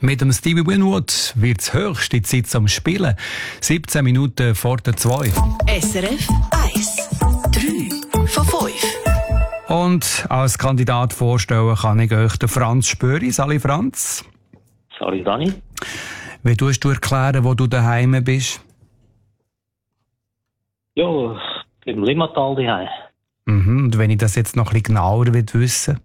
Mit dem Stevie Winwood wird es höchste Zeit zum Spielen. 17 Minuten vor der 2. SRF 1. 3 von 5. Und als Kandidat vorstellen kann ich euch den Franz Spöri. Sali Franz. Sali Dani. Wie tust du erklären, wo du daheim bist? Ja, im Limmatal daheim. Und wenn ich das jetzt noch ein bisschen genauer wissen will?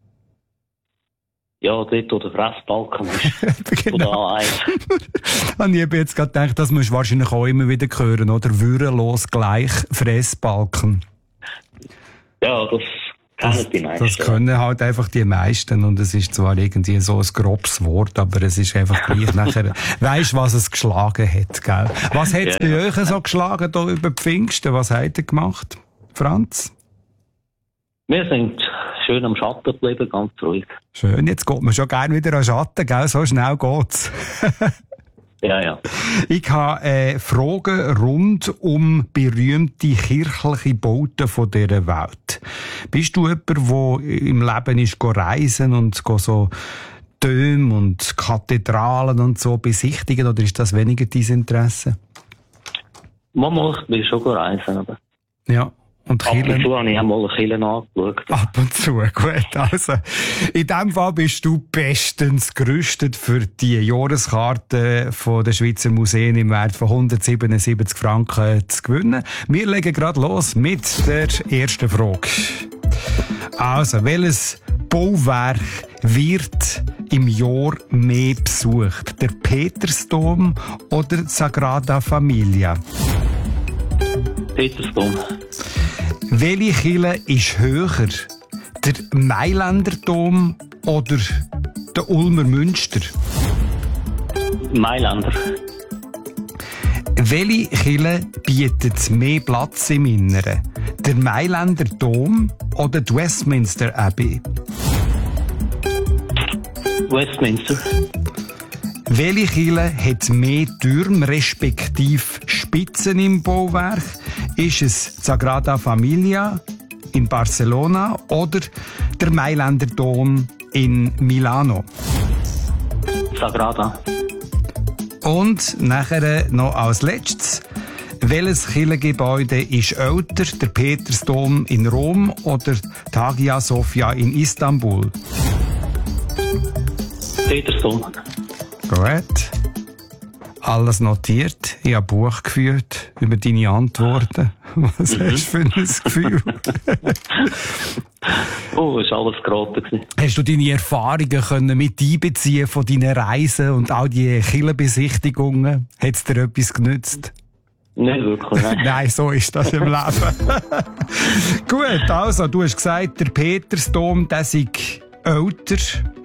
Ja, dort, wo der Fressbalken ist. Genau. Und ich habe jetzt gerade gedacht, das musst du wahrscheinlich auch immer wieder hören, oder? Würdelos gleich Fressbalken. Ja, das kennen die meisten. Das können halt einfach die meisten. Und es ist zwar irgendwie so ein grobes Wort, aber es ist einfach gleich nachher. Weisst du, was es geschlagen hat, gell? Was hat es bei euch so geschlagen, hier über die Pfingsten? Was habt ihr gemacht, Franz? Wir sind schön am Schatten geblieben, ganz ruhig. Schön, jetzt geht man schon gerne wieder an Schatten, gell? So schnell geht's. Ja. Ich habe Fragen rund um berühmte kirchliche Bauten von dieser Welt. Bist du jemand, der im Leben ist reisen und so Türme und Kathedralen und so besichtigen, oder ist das weniger dein Interesse? Manchmal, ich bin schon reisen, aber... Ja. Und ab und zu habe ich auch mal eine Kirche angeschaut. Ab und zu, gut. Also, in diesem Fall bist du bestens gerüstet für die Jahreskarte von der Schweizer Museen im Wert von 177 Franken zu gewinnen. Wir legen gerade los mit der ersten Frage. Also, welches Bauwerk wird im Jahr mehr besucht? Der Petersdom oder die Sagrada Familia? Petersdom. Welche Kirche ist höher? Der Mailänder Dom oder der Ulmer Münster? Mailänder. Welche Kirche bietet mehr Platz im Inneren? Der Mailänder Dom oder die Westminster Abbey? Westminster. Welche Kirche hat mehr Türme respektive Spitzen im Bauwerk? Ist es Sagrada Familia in Barcelona oder der Mailänder Dom in Milano? Sagrada. Und nachher noch als letztes, welches Kirchengebäude ist älter, der Petersdom in Rom oder die Hagia Sophia in Istanbul? Petersdom. Gut. Alles notiert. Ich habe ein Buch geführt über deine Antworten. Was hast du für ein Gefühl? Oh, es war alles geraten. Hast du deine Erfahrungen können mit einbeziehen von deinen Reisen und all die Kirchenbesichtigungen? Hat es dir etwas genützt? Nicht wirklich, nein. Nein, so ist das im Leben. Gut, also, du hast gesagt, der Petersdom, der sei älter.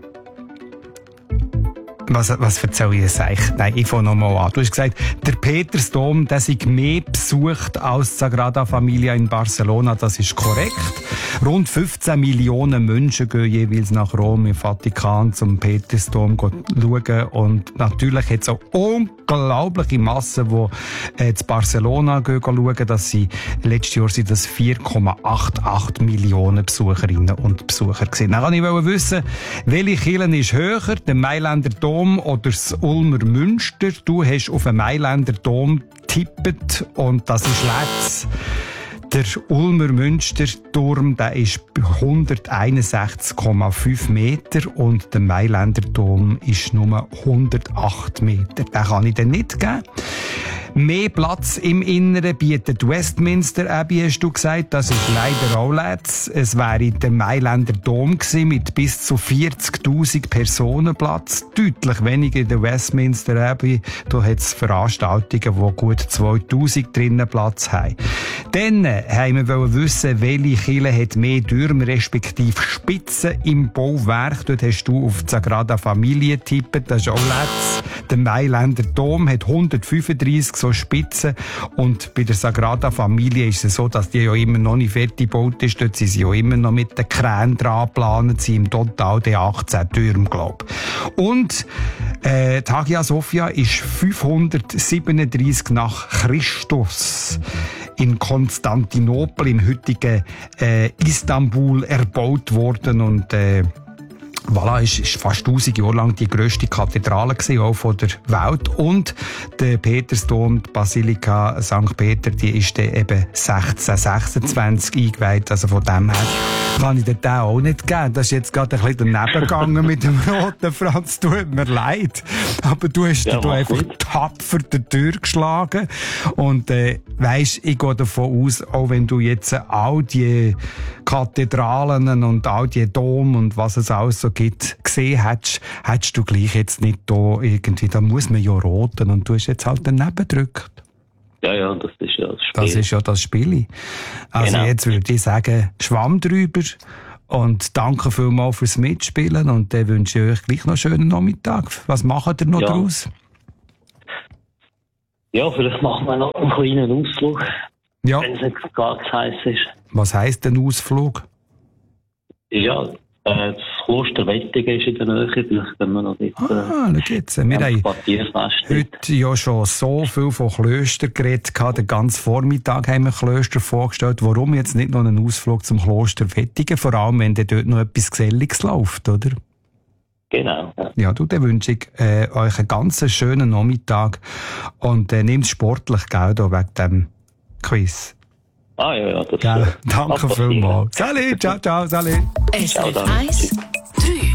Was erzähle ich jetzt eigentlich? Nein, ich fange nochmal an. Du hast gesagt, der Petersdom, der sei mehr besucht als die Sagrada Familia in Barcelona. Das ist korrekt. Rund 15 Millionen Menschen gehen jeweils nach Rom im Vatikan zum Petersdom schauen. Und natürlich hat es auch unglaubliche Massen, die zu Barcelona gehen schauen. Letztes Jahr sind das 4,88 Millionen Besucherinnen und Besucher gewesen. Dann wollte ich wissen, welche Kirche ist höher, der Mailänder Dom oder das Ulmer Münster? Du hast auf den Mailänder Dom getippt und das ist letzt. Der Ulmer Münsterturm, der ist 161,5 Meter und der Mailänder Dom ist nur 108 Meter. Den kann ich dir nicht geben. Mehr Platz im Inneren bietet Westminster Abbey, hast du gesagt. Das ist leider auch letzt. Es wäre der Mailänder Dom gewesen mit bis zu 40.000 Personen Platz. Deutlich weniger in der Westminster Abbey. Da hat es Veranstaltungen, die gut 2.000 drinnen Platz haben. Dann haben wir wissen, welche Kirche hat mehr Türme respektive Spitzen im Bauwerk. Dort hast du auf die Sagrada Familia getippt. Das ist auch letzt. Der Mailänder Dom hat 135 so Spitzen. Und bei der Sagrada Familia ist es so, dass die ja immer noch nicht fertig gebaut ist. Dort sind sie ja immer noch mit den Kränen dran geplant. Sie im Total die 18 Türme, glaube ich. Und die Hagia Sophia ist 537 nach Christus in Konstantinopel, im heutigen Istanbul, erbaut worden. Und Voilà, ist fast 1000 Jahre lang die grösste Kathedrale gewesen, auch von der Welt. Und der Petersdom, die Basilika St. Peter, die ist dann eben 1626 eingeweiht. Also von dem her kann ich den auch nicht geben. Das ist jetzt gerade ein bisschen daneben gegangen mit dem roten Franz. Tut mir leid. Aber du hast dir da einfach tapfer die Tür geschlagen. Und weisst, ich gehe davon aus, auch wenn du jetzt all die Kathedralen und all die Dom und was es alles so gibt, gesehen hättest du gleich jetzt nicht da irgendwie, da muss man ja roten und du hast jetzt halt daneben gedrückt. Ja, das ist ja das Spiel. Das ist ja das Spiel. Also genau. Jetzt würde ich sagen, Schwamm drüber und danke vielmals fürs Mitspielen und dann wünsche ich euch gleich noch einen schönen Nachmittag. Was macht ihr noch draus? Ja, vielleicht machen wir noch einen kleinen Ausflug, wenn es nicht gar zu heiß ist. Was heisst denn Ausflug? Ja, das Kloster Wettigen ist in der Nähe, vielleicht können wir noch nicht. Da geht's. Wir haben heute ja schon so viel von Klöstern geredet. Den ganzen Vormittag haben wir Klöster vorgestellt. Warum jetzt nicht noch einen Ausflug zum Kloster Wettigen? Vor allem, wenn dort noch etwas Geselliges läuft, oder? Genau. Ja, dann wünsche ich euch einen ganz schönen Nachmittag und nehmt es sportlich, gell, da wegen dem Quiz. Ja, das Danke vielmals. Salut, ciao, salut. SRF 1